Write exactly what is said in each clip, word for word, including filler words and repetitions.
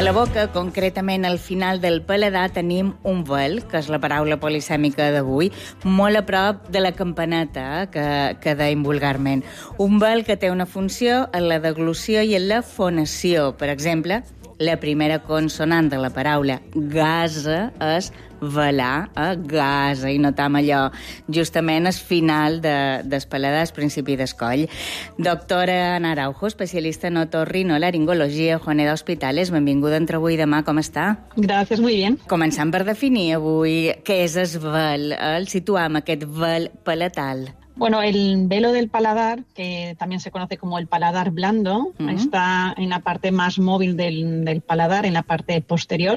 la boca, concretament al final del paladar, tenim un vel, que és la paraula polisèmica d'avui, molt a prop de la campaneta, eh, que, que deim vulgarment. Un vel que té una funció en la deglució i en la fonació. Per exemple, la primera consonant de la paraula gasa és velar, eh? Gasa, i notam allò justament al final de, del paladar, al principi d'escoll. Doctora Ana Araujo, especialista en otorrinolaringologia, Juaneda Hospitales, benvinguda entre avui i demà, com està? Gràcies, muy bien. Començant per definir avui què és el vel, el situam aquest vel palatal. Bueno, el velo del paladar, que también se conoce como el paladar blando, uh-huh. está en la parte más móvil del, del paladar, en la parte posterior.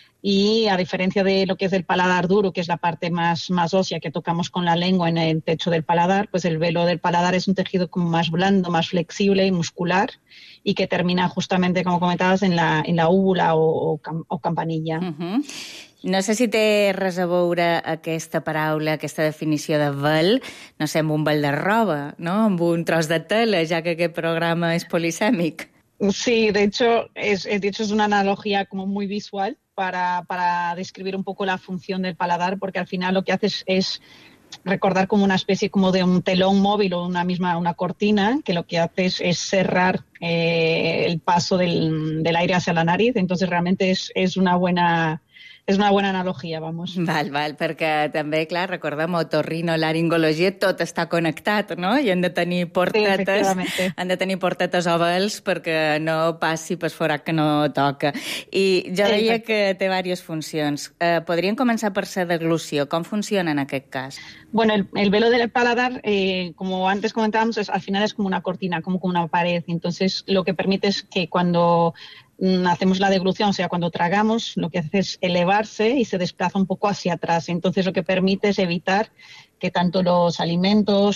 Y a diferencia de lo que es el paladar duro, que es la parte más, más ósea que tocamos con la lengua en el techo del paladar, pues el velo del paladar es un tejido como más blando, más flexible y muscular, y que termina justamente, como comentabas, en la, en la úvula o, o, o campanilla. Uh-huh. No sé si té res a veure aquesta paraula, aquesta definició de vel, no sé, amb un vel de roba, no? Amb un tros de tela, ja que aquest programa és polisèmic. Sí, de hecho, es, de hecho es una analogía como muy visual para, para describir un poco la función del paladar, porque al final lo que hace es, es recordar como una especie como de un telón móvil o una misma una cortina, que lo que hace es, es cerrar eh, el paso del, del aire hacia la nariz. Entonces realmente es, es una buena... És una bona analogia, vamos. Val, val, perquè també, clar, recordem, otorrinolaringologia, tot està connectat, no? I han de tenir portetes, sí, han de tenir portetes o vels perquè no passi per forat que no toca. I jo deia sí, que té diverses funcions. Eh, podríem començar per la deglució. Com funciona en aquest cas? Bueno, el, el velo del paladar, eh, como antes comentábamos, es, al final es como una cortina, como, como una pared. Entonces, lo que permite es que cuando hacemos la deglución, o sea, cuando tragamos, lo que hace es elevarse y se desplaza un poco hacia atrás. Entonces, lo que permite es evitar que tanto los alimentos